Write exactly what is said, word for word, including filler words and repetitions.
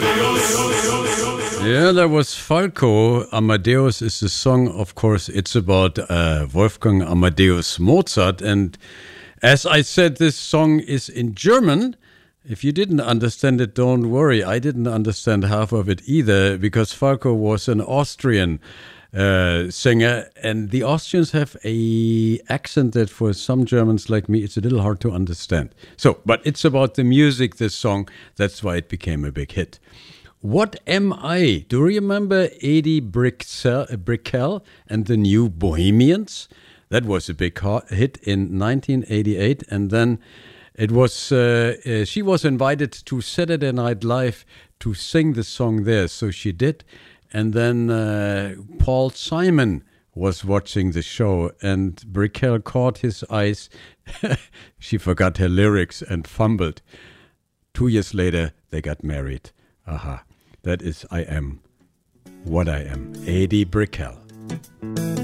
Yeah, that was Falco. Amadeus is the song, of course, it's about uh, Wolfgang Amadeus Mozart. And as I said, this song is in German. If you didn't understand it, don't worry. I didn't understand half of it either, because Falco was an Austrian uh, singer, and the Austrians have a accent that for some Germans like me, it's a little hard to understand. So, but it's about the music, this song. That's why it became a big hit. What Am I? Do you remember Eddie Brickell and the New Bohemians? That was a big hit in nineteen eighty-eight. And then it was uh, uh, she was invited to Saturday Night Live to sing the song there. So she did. And then uh, Paul Simon was watching the show, and Brickell caught his eyes. She forgot her lyrics and fumbled. Two years later, they got married. Aha. That is I Am What I Am. Eddie Brickell.